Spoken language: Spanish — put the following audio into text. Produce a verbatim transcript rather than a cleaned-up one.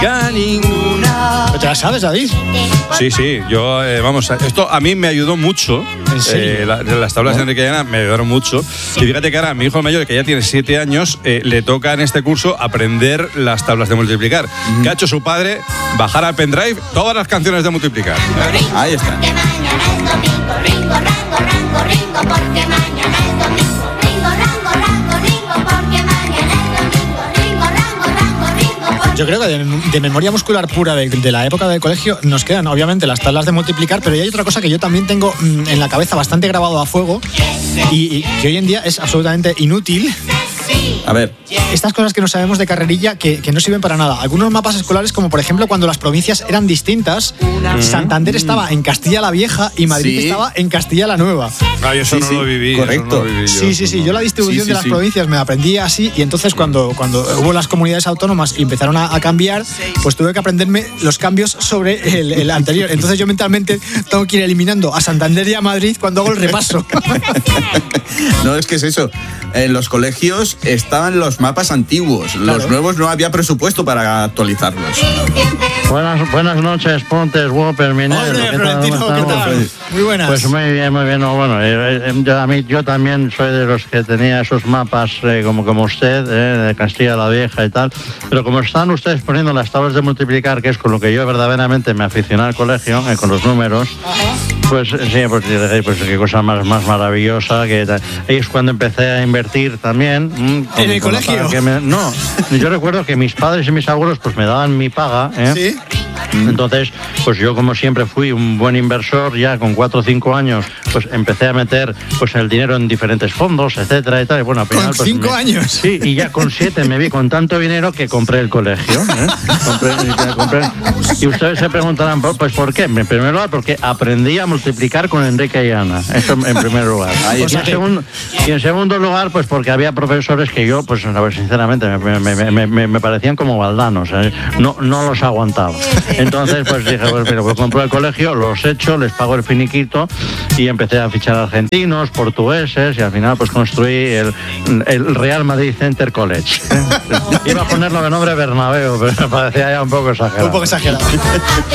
ninguna. ¿Te la sabes, David? Sí, sí, yo, eh, vamos, esto a mí me ayudó mucho. ¿En serio? Eh, la, las tablas de Enrique y Ana me ayudaron mucho. Y fíjate que ahora a mi hijo mayor, que ya tiene siete años, eh, le toca en este curso aprender las tablas de multiplicar. Mm. ¿Qué ha hecho su padre? Bajar al pendrive todas las canciones de multiplicar. Ahí está. Porque mañana es domingo, ringo, rango, rango, ringo, porque mañana es domingo. Ringo, rango, rango, ringo, porque mañana es domingo. Ringo, rango, rango, ringo, porque... Yo creo que de, de memoria muscular pura de, de la época del colegio nos quedan obviamente las tablas de multiplicar, pero hay otra cosa que yo también tengo mmm, en la cabeza bastante grabado a fuego y, y que hoy en día es absolutamente inútil. A ver. Estas cosas que no sabemos de carrerilla que, que no sirven para nada. Algunos mapas escolares, como por ejemplo cuando las provincias eran distintas, mm. Santander estaba en Castilla la Vieja y Madrid sí. estaba en Castilla la Nueva. Ay, eso sí, no sí. lo viví. Correcto. No lo viví yo, sí, sí, sí. no. Yo la distribución sí, sí, de las sí. provincias me la aprendí así y entonces cuando, cuando hubo las comunidades autónomas y empezaron a, a cambiar, pues tuve que aprenderme los cambios sobre el, el anterior. Entonces yo mentalmente tengo que ir eliminando a Santander y a Madrid cuando hago el repaso. No, es que es eso. En los colegios estaban los mapas antiguos. Claro. Los nuevos no había presupuesto para actualizarlos. Buenas, buenas noches, Pontes, Whopper, Minero. Oye, ¿Qué Florentino, tal? ¿qué tal? Muy buenas. Pues muy bien, muy bien. No, bueno, eh, yo, a mí, yo también soy de los que tenía esos mapas eh, como, como usted, eh, de Castilla la Vieja y tal. Pero como están ustedes poniendo las tablas de multiplicar, que es con lo que yo verdaderamente me aficioné al colegio, eh, con los números, pues sí, pues, pues qué cosa más, más maravillosa. Que ahí es cuando empecé a invertir también. Mmm, con, ¿En el colegio? Me, no, yo recuerdo que mis padres y mis abuelos pues me daban mi paga, ¿eh? ¿Sí? Entonces, pues yo como siempre fui un buen inversor, ya con cuatro o cinco años, pues empecé a meter pues el dinero en diferentes fondos, etcétera y tal. Y bueno, al final, ¿Con pues, cinco me, años? Sí, y ya con siete me vi con tanto dinero que compré el colegio. ¿eh? Compré, compré, y ustedes se preguntarán, pues ¿por qué? En primer lugar, porque aprendí a multiplicar con Enrique y Ana. Eso en primer lugar. Y en, segundo, y en segundo lugar, pues porque había profesores que yo, pues a ver, sinceramente, me, me, me, me, me parecían como baldanos. ¿eh? No, no los aguantaba. Entonces, pues dije, pues mira, pues compro el colegio, los echo, les pago el finiquito y empecé a fichar argentinos, portugueses y al final pues construí el, el Real Madrid Center College. Iba a ponerlo de nombre Bernabéu, pero me parecía ya un poco exagerado. Un poco exagerado.